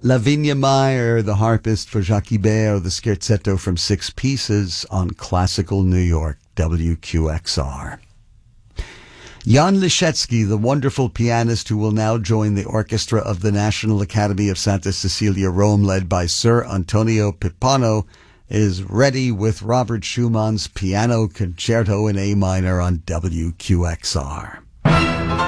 Lavinia Meyer, the harpist for Jacques Ibert, the scherzetto from Six Pieces on Classical New York, WQXR. Jan Liszewski, the wonderful pianist who will now join the orchestra of the National Academy of Santa Cecilia, Rome, led by Sir Antonio Pipano, is ready with Robert Schumann's Piano Concerto in A minor on WQXR.